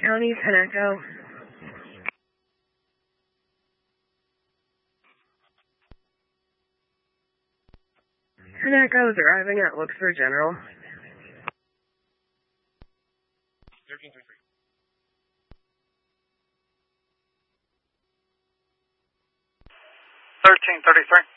County, 10 Echo. 10 Echo is arriving at Luxor General. 1333. 1333.